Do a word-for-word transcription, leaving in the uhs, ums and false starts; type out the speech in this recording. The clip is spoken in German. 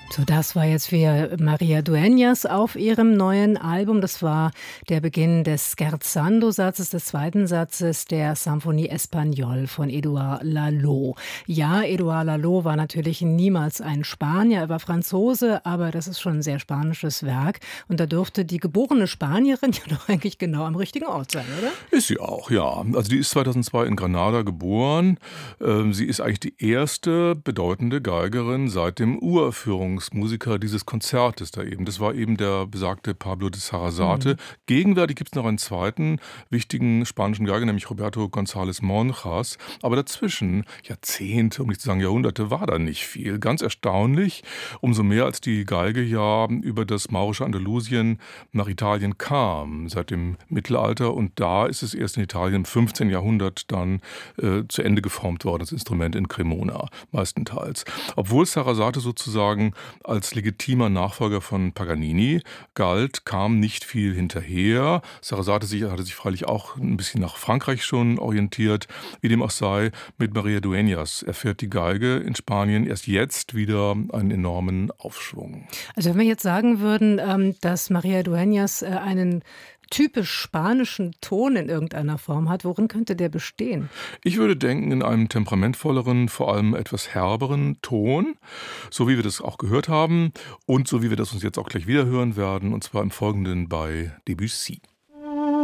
So, das war jetzt für María Dueñas auf ihrem neuen Album. Das war der Beginn des Scherzando-Satzes, des zweiten Satzes der Symphonie Espagnole von Édouard Laloux. Ja, Édouard Laloux war natürlich niemals ein Spanier, er war Franzose, aber das ist schon ein sehr spanisches Werk. Und da dürfte die geborene Spanierin ja doch eigentlich genau am richtigen Ort sein, oder? Ist sie auch, ja. Also die ist zweitausendzwei in Granada geboren. Ähm, sie ist eigentlich die erste bedeutende Geigerin seit dem Uraufführungsmusiker dieses Konzertes da eben. Das war eben der besagte Pablo de Sarasate. Mhm. Gegenwärtig gibt es noch einen zweiten wichtigen spanischen Geiger, nämlich Roberto González Monjas. Aber dazwischen, Jahrzehnte, um nicht zu sagen Jahrhunderte, war da nicht viel. Ganz erstaunlich, umso mehr als die Geige ja über das maurische Andalusien nach Italien kam, seit dem Mittelalter. Und da ist es erst in Italien im fünfzehnten Jahrhundert dann äh, zu Ende geformt worden, das Instrument in Cremona meistenteils. Obwohl Sarasate sozusagen als legitimer Nachfolger von Paganini galt, kam nicht viel hinterher. Sarasate sich, hatte sich freilich auch ein bisschen nach Frankreich schon orientiert. Wie dem auch sei, mit María Dueñas erfährt die Geige in Spanien erst jetzt wieder einen enormen Aufschwung. Also wenn wir jetzt sagen würden, ähm, dass María Dueñas äh, einen typisch spanischen Ton in irgendeiner Form hat, worin könnte der bestehen? Ich würde denken, in einem temperamentvolleren, vor allem etwas herberen Ton, so wie wir das auch gehört haben und so wie wir das uns jetzt auch gleich wieder hören werden, und zwar im Folgenden bei Debussy.